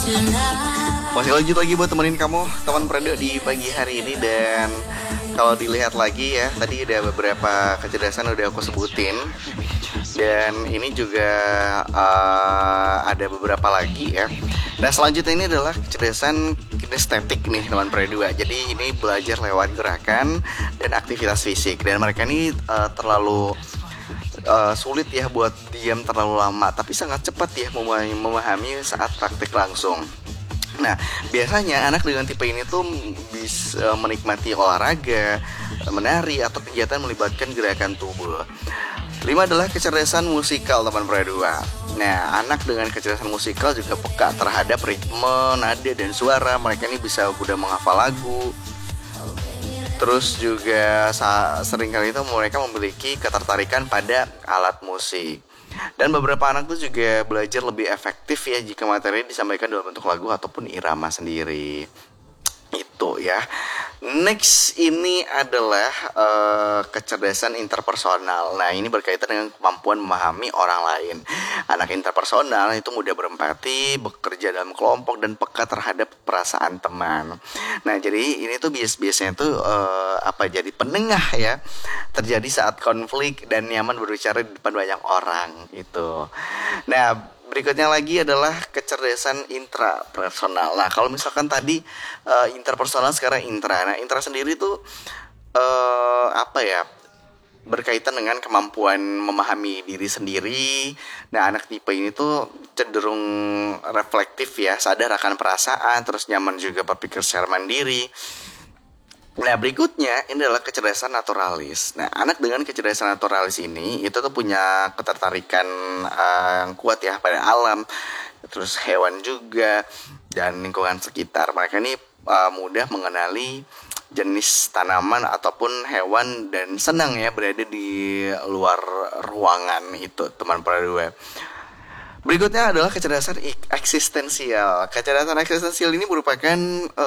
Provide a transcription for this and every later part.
Masih lanjut lagi buat temenin kamu teman Prado di pagi hari ini. Dan kalau dilihat lagi ya, tadi ada beberapa kecerdasan udah aku sebutin. Dan ini juga ada beberapa lagi ya. Nah selanjutnya ini adalah kecerdasan kinestetik nih teman Prado. Jadi ini belajar lewat gerakan dan aktivitas fisik. Dan mereka ini terlalu sulit ya buat diam terlalu lama, tapi sangat cepat ya memahami saat praktik langsung. Nah, biasanya anak dengan tipe ini tuh bisa menikmati olahraga, menari, atau kegiatan melibatkan gerakan tubuh. Kelima adalah kecerdasan musikal teman Pradua. Nah, anak dengan kecerdasan musikal juga peka terhadap ritme, nada, dan suara. Mereka ini bisa mudah menghafal lagu. Terus juga seringkali itu mereka memiliki ketertarikan pada alat musik. Dan beberapa anak tuh juga belajar lebih efektif ya jika materi disampaikan dalam bentuk lagu ataupun irama sendiri. Itu ya. Next ini adalah kecerdasan interpersonal. Nah ini berkaitan dengan kemampuan memahami orang lain. Anak interpersonal itu mudah berempati, bekerja dalam kelompok, dan peka terhadap perasaan teman. Nah jadi ini tuh biasanya tuh jadi penengah ya, terjadi saat konflik dan nyaman berbicara di depan banyak orang itu. Nah berikutnya lagi adalah kecerdasan intrapersonal. Nah kalau misalkan tadi interpersonal, sekarang intra. Nah intra sendiri tuh berkaitan dengan kemampuan memahami diri sendiri. Nah anak tipe ini tuh cenderung reflektif ya, sadar akan perasaan, terus nyaman juga berpikir secara mandiri. Nah berikutnya ini adalah kecerdasan naturalis. Nah anak dengan kecerdasan naturalis ini itu tuh punya ketertarikan yang kuat ya pada alam, terus hewan juga, dan lingkungan sekitar. Mereka ini mudah mengenali jenis tanaman ataupun hewan dan senang ya berada di luar ruangan itu teman Pradua. Berikutnya adalah kecerdasan eksistensial. Kecerdasan eksistensial ini merupakan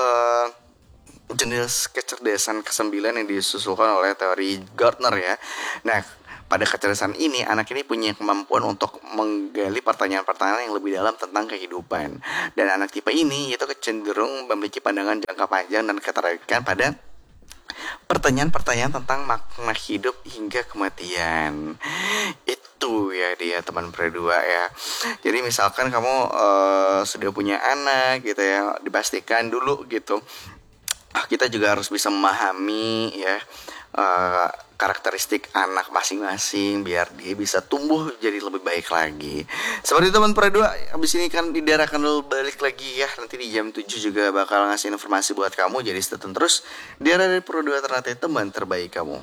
jenis kecerdasan ke-9 yang disusulkan oleh teori Gardner ya. Nah, pada kecerdasan ini anak ini punya kemampuan untuk menggali pertanyaan-pertanyaan yang lebih dalam tentang kehidupan. Dan anak tipe ini itu cenderung memiliki pandangan jangka panjang dan ketertarikan pada pertanyaan-pertanyaan tentang makna hidup hingga kematian. Itu ya dia teman Pradua ya. Jadi misalkan kamu sudah punya anak gitu ya, dipastikan dulu gitu kita juga harus bisa memahami ya karakteristik anak masing-masing biar dia bisa tumbuh jadi lebih baik lagi. Seperti teman Pradua, habis ini kan di daerah akan balik lagi ya. Nanti di jam 7 juga bakal ngasih informasi buat kamu. Jadi stay tune terus di daerah Pradua Ternate, teman terbaik kamu.